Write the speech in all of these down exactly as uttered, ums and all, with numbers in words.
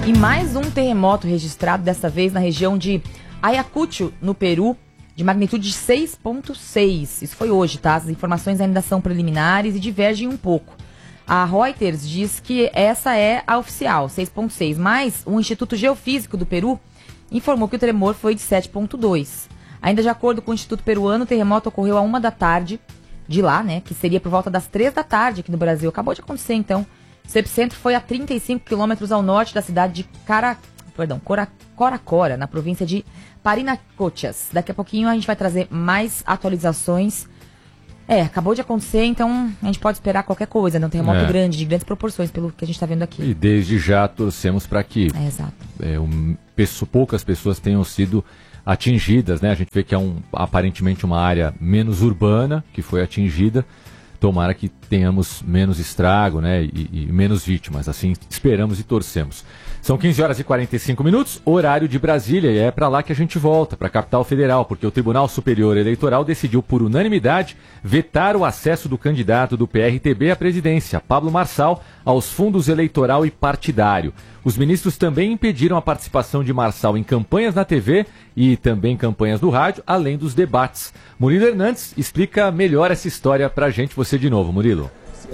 E mais um terremoto registrado, dessa vez na região de Ayacucho, no Peru, de magnitude seis ponto seis. Isso foi hoje, tá? As informações ainda são preliminares e divergem um pouco. A Reuters diz que essa é a oficial, seis ponto seis, mas o Instituto Geofísico do Peru informou que o tremor foi de sete ponto dois. Ainda de acordo com o Instituto Peruano, o terremoto ocorreu a uma da tarde de lá, né? Que seria por volta das três da tarde aqui no Brasil. Acabou de acontecer, então. O epicentro foi a trinta e cinco quilômetros ao norte da cidade de Cara... Perdão, Cora... Coracora, na província de Parinacochas. Daqui a pouquinho a gente vai trazer mais atualizações. É, acabou de acontecer, então a gente pode esperar qualquer coisa, né? Um terremoto é. grande, de grandes proporções, pelo que a gente está vendo aqui. E desde já torcemos para que é, exato. É, um, peço, poucas pessoas tenham sido atingidas, né? A gente vê que é um, aparentemente uma área menos urbana que foi atingida. Tomara que tenhamos menos estrago, né, e, e menos vítimas. Assim esperamos e torcemos. São quinze horas e quarenta e cinco minutos, horário de Brasília, e é para lá que a gente volta, para a capital federal, porque o Tribunal Superior Eleitoral decidiu por unanimidade vetar o acesso do candidato do P R T B à presidência, Pablo Marçal, aos fundos eleitoral e partidário. Os ministros também impediram a participação de Marçal em campanhas na T V e também campanhas no rádio, além dos debates. Murilo Hernandes explica melhor essa história para a gente. Você de novo, Murilo.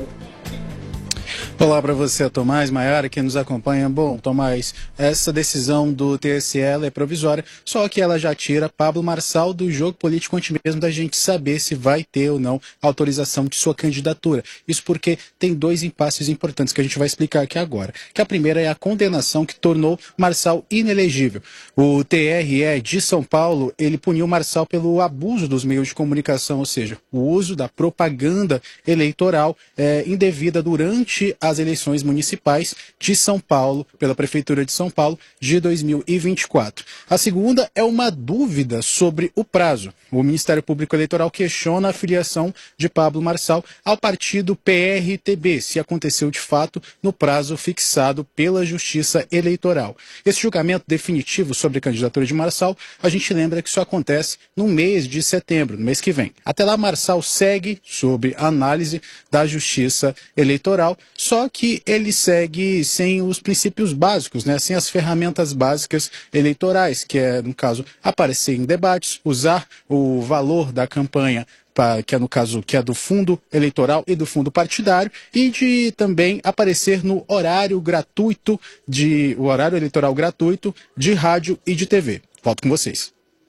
Olá para você, Tomás, Maiara, que nos acompanha. Bom, Tomás, essa decisão do T S E é provisória, só que ela já tira Pablo Marçal do jogo político antes mesmo da gente saber se vai ter ou não autorização de sua candidatura. Isso porque tem dois impasses importantes que a gente vai explicar aqui agora. Que a primeira é a condenação que tornou Marçal inelegível. O T R E de São Paulo, ele puniu Marçal pelo abuso dos meios de comunicação, ou seja, o uso da propaganda eleitoral é, indevida durante as eleições municipais de São Paulo, pela Prefeitura de São Paulo, de dois mil e vinte e quatro. A segunda é uma dúvida sobre o prazo. O Ministério Público Eleitoral questiona a filiação de Pablo Marçal ao partido P R T B, se aconteceu de fato no prazo fixado pela Justiça Eleitoral. Esse julgamento definitivo sobre a candidatura de Marçal, a gente lembra que isso acontece no mês de setembro, no mês que vem. Até lá, Marçal segue sob análise da Justiça Eleitoral, só que ele segue sem os princípios básicos, né? Sem as ferramentas básicas eleitorais, que é, no caso, aparecer em debates, usar o valor da campanha, pra, que é no caso que é do fundo eleitoral e do fundo partidário, e de também aparecer no horário gratuito, de, o horário eleitoral gratuito de rádio e de T V. Volto com vocês.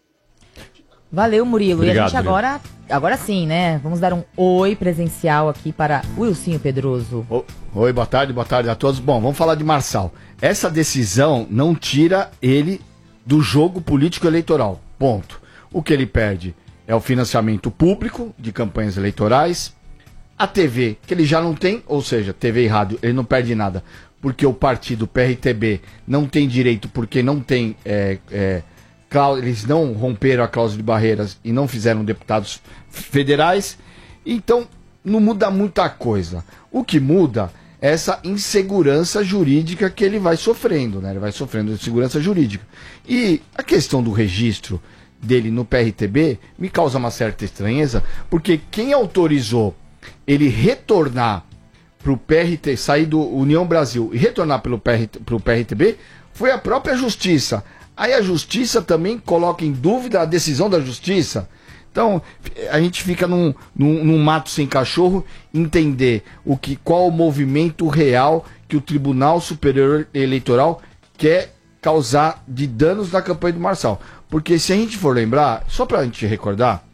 Valeu, Murilo. Obrigado, e a gente Murilo. agora, agora sim, né? Vamos dar um oi presencial aqui para Wilsinho Pedroso. Oi, boa tarde, boa tarde a todos. Bom, vamos falar de Marçal. Essa decisão não tira ele do jogo político eleitoral. Ponto. O que ele perde é o financiamento público de campanhas eleitorais, a T V, que ele já não tem, ou seja, T V e rádio, ele não perde nada, porque o partido P R T B não tem direito, porque não tem... É, é, eles não romperam a cláusula de barreiras e não fizeram deputados federais, então não muda muita coisa. O que muda é essa insegurança jurídica que ele vai sofrendo, né? Ele vai sofrendo insegurança jurídica. E a questão do registro dele no P R T B me causa uma certa estranheza, porque quem autorizou ele retornar para o P R T, sair do União Brasil e retornar para o P R T B foi a própria Justiça. Aí a Justiça também coloca em dúvida a decisão da Justiça. Então, a gente fica num, num, num mato sem cachorro, entender o que, qual o movimento real que o Tribunal Superior Eleitoral quer causar de danos na campanha do Marçal. Porque se a gente for lembrar, só para a gente recordar,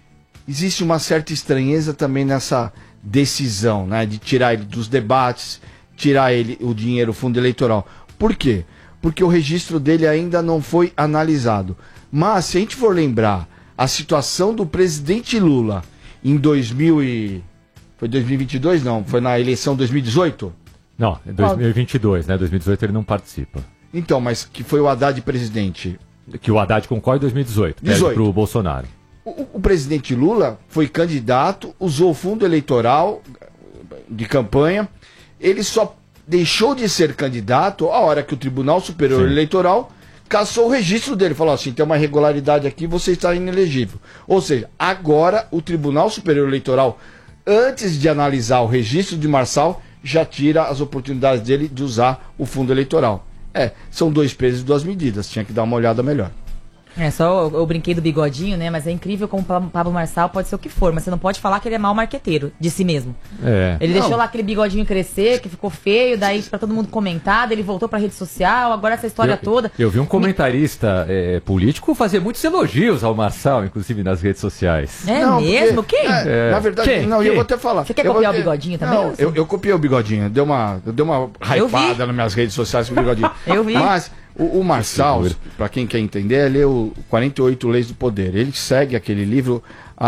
existe uma certa estranheza também nessa decisão, né, de tirar ele dos debates, tirar ele o dinheiro, o fundo eleitoral. Por quê? Porque o registro dele ainda não foi analisado. Mas, se a gente for lembrar a situação do presidente Lula em dois mil e... Foi dois mil e vinte e dois? Não, foi na eleição dois mil e dezoito? Não, é dois mil e vinte e dois, né? dois mil e dezoito ele não participa. Então, mas que foi o Haddad presidente. Que o Haddad concorre em dois mil e dezoito, pede para o Bolsonaro. O, o presidente Lula foi candidato, usou o fundo eleitoral de campanha, ele só deixou de ser candidato a hora que o Tribunal Superior Sim. Eleitoral cassou o registro dele. Falou assim, tem uma irregularidade aqui, você está inelegível. Ou seja, agora o Tribunal Superior Eleitoral, antes de analisar o registro de Marçal, já tira as oportunidades dele de usar o fundo eleitoral. É, são dois pesos e duas medidas, tinha que dar uma olhada melhor. É, só eu, eu brinquei do bigodinho, né? Mas é incrível como o Pablo Marçal pode ser o que for, mas você não pode falar que ele é mau marqueteiro de si mesmo. É. Ele Não. deixou lá aquele bigodinho crescer, que ficou feio, daí pra todo mundo comentar, daí ele voltou pra rede social, agora essa história eu, toda. Eu vi um comentarista é, político fazer muitos elogios ao Marçal, inclusive nas redes sociais. É Não, mesmo? porque- Quem? é, É. Na verdade, Quem? não, e eu Quem? vou até falar. Você quer Eu copiar vou- o bigodinho também, Não, Wilson? eu, eu copiei o bigodinho, deu uma, deu uma Eu vi. hypada nas minhas redes sociais com o bigodinho. Eu vi. Mas o, o Marçal, para quem quer entender, é ler o quarenta e oito Leis do Poder. Ele segue aquele livro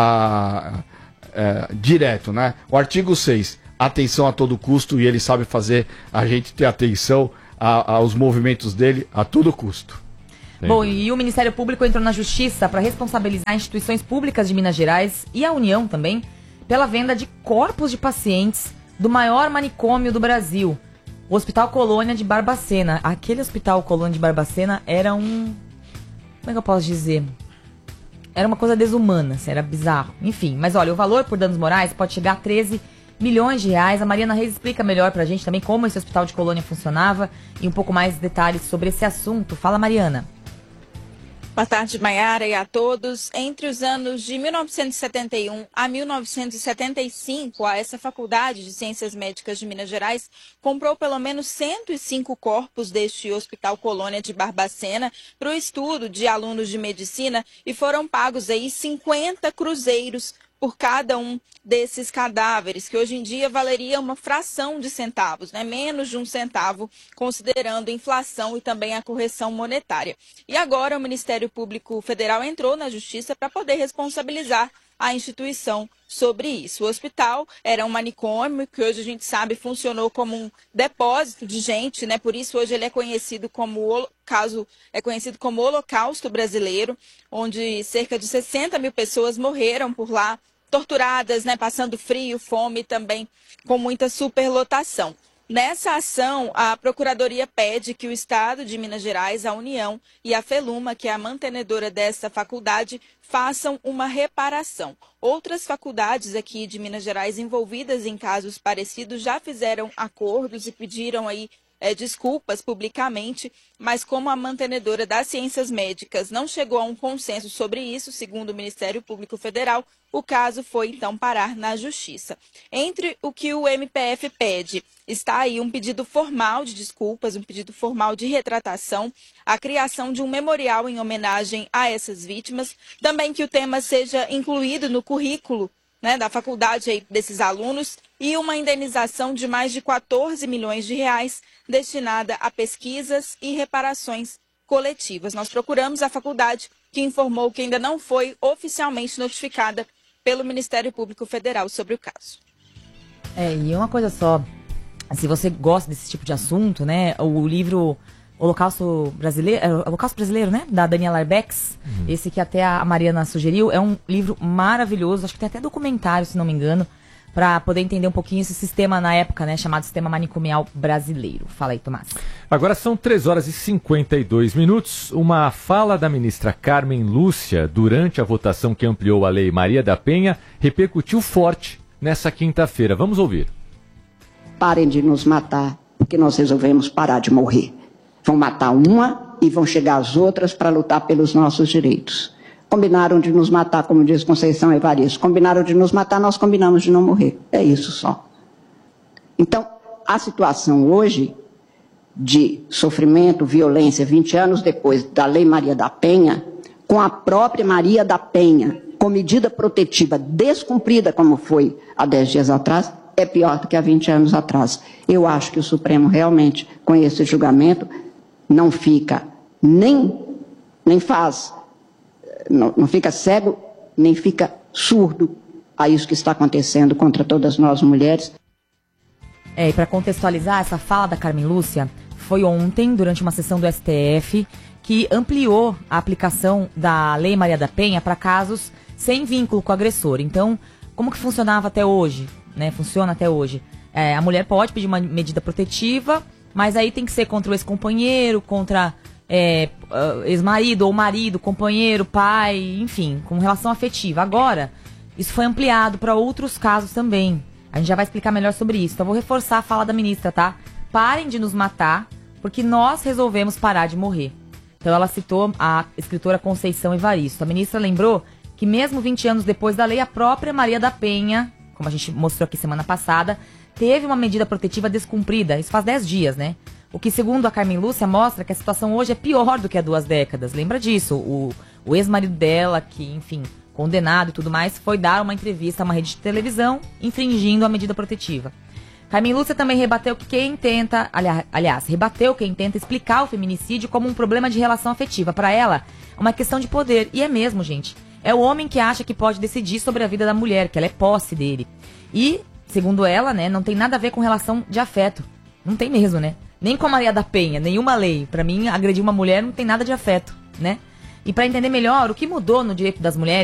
a, é, direto, né? O artigo seis, atenção a todo custo, e ele sabe fazer a gente ter atenção a- aos movimentos dele a todo custo. Bom, e o Ministério Público entrou na Justiça para responsabilizar instituições públicas de Minas Gerais e a União também pela venda de corpos de pacientes do maior manicômio do Brasil, o Hospital Colônia de Barbacena. Aquele Hospital Colônia de Barbacena era um... Como é que eu posso dizer? Era uma coisa desumana, assim, era bizarro. Enfim, mas olha, o valor por danos morais pode chegar a treze milhões de reais. A Mariana Reis explica melhor pra gente também como esse Hospital de Colônia funcionava e um pouco mais de detalhes sobre esse assunto. Fala, Mariana. Boa tarde, Maiara, e a todos. Entre os anos de mil novecentos e setenta e um a mil novecentos e setenta e cinco, a essa Faculdade de Ciências Médicas de Minas Gerais comprou pelo menos cento e cinco corpos deste Hospital Colônia de Barbacena para o estudo de alunos de medicina e foram pagos aí cinquenta cruzeiros por cada um desses cadáveres, que hoje em dia valeria uma fração de centavos, né? Menos de um centavo, considerando inflação e também a correção monetária. E agora o Ministério Público Federal entrou na Justiça para poder responsabilizar a instituição sobre isso. O hospital era um manicômio que hoje a gente sabe funcionou como um depósito de gente, né? Por isso hoje ele é conhecido como o caso é conhecido como Holocausto Brasileiro, onde cerca de sessenta mil pessoas morreram por lá, torturadas, né, passando frio, fome e também com muita superlotação. Nessa ação, a Procuradoria pede que o Estado de Minas Gerais, a União e a Feluma, que é a mantenedora dessa faculdade, façam uma reparação. Outras faculdades aqui de Minas Gerais envolvidas em casos parecidos já fizeram acordos e pediram aí É, desculpas publicamente, mas como a mantenedora das ciências médicas não chegou a um consenso sobre isso, segundo o Ministério Público Federal, o caso foi então parar na Justiça. Entre o que o M P F pede, está aí um pedido formal de desculpas, um pedido formal de retratação, a criação de um memorial em homenagem a essas vítimas, também que o tema seja incluído no currículo, né, da faculdade aí desses alunos, e uma indenização de mais de quatorze milhões de reais destinada a pesquisas e reparações coletivas. Nós procuramos a faculdade, que informou que ainda não foi oficialmente notificada pelo Ministério Público Federal sobre o caso. É, e uma coisa só, se você gosta desse tipo de assunto, né, o livro Holocausto Brasileiro, é, Holocausto Brasileiro, né, da Daniela Arbex, uhum. Esse que até a Mariana sugeriu, é um livro maravilhoso, acho que tem até documentário, se não me engano, para poder entender um pouquinho esse sistema na época, né, chamado Sistema Manicomial Brasileiro. Fala aí, Tomás. Agora são três horas e cinquenta e dois minutos. Uma fala da ministra Carmen Lúcia durante a votação que ampliou a Lei Maria da Penha repercutiu forte nessa quinta-feira. Vamos ouvir. Parem de nos matar, porque nós resolvemos parar de morrer. Vão matar uma e vão chegar as outras para lutar pelos nossos direitos. Combinaram de nos matar, como diz Conceição Evaristo. Combinaram de nos matar, nós combinamos de não morrer. É isso só. Então, a situação hoje de sofrimento, violência, vinte anos depois da Lei Maria da Penha, com a própria Maria da Penha, com medida protetiva descumprida, como foi há dez dias atrás, é pior do que há vinte anos atrás. Eu acho que o Supremo realmente, com esse julgamento, não fica nem, nem faz... Não, não fica cego, nem fica surdo a isso que está acontecendo contra todas nós mulheres. É, e para contextualizar, essa fala da Carmen Lúcia foi ontem, durante uma sessão do S T F, que ampliou a aplicação da Lei Maria da Penha para casos sem vínculo com o agressor. Então, como que funcionava até hoje? Né? Funciona até hoje. É, a mulher pode pedir uma medida protetiva, mas aí tem que ser contra o ex-companheiro, contra... É, uh, ex-marido ou marido, companheiro, pai, enfim, com relação afetiva. Agora, isso foi ampliado para outros casos também. A gente já vai explicar melhor sobre isso. Então, vou reforçar a fala da ministra, tá? Parem de nos matar, porque nós resolvemos parar de morrer. Então ela citou a escritora Conceição Evaristo. A ministra lembrou que mesmo vinte anos depois da lei, a própria Maria da Penha, como a gente mostrou aqui semana passada, teve uma medida protetiva descumprida. Isso faz dez dias, né? O que, segundo a Carmen Lúcia, mostra que a situação hoje é pior do que há duas décadas. Lembra disso? O, o ex-marido dela, que, enfim, condenado e tudo mais, foi dar uma entrevista a uma rede de televisão infringindo a medida protetiva. Carmen Lúcia também rebateu que quem tenta, aliás, aliás, rebateu quem tenta explicar o feminicídio como um problema de relação afetiva. Para ela, é uma questão de poder. E é mesmo, gente. É o homem que acha que pode decidir sobre a vida da mulher, que ela é posse dele. E, segundo ela, né, não tem nada a ver com relação de afeto. Não tem mesmo, né? Nem com a Maria da Penha, nenhuma lei. Para mim, agredir uma mulher não tem nada de afeto, né? E para entender melhor o que mudou no direito das mulheres,